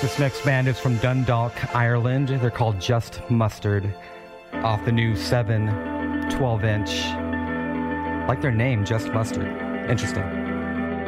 This next band is from Dundalk, Ireland. They're called Just Mustard, off the new 7 12-inch. Like their name, Just Mustard. Interesting.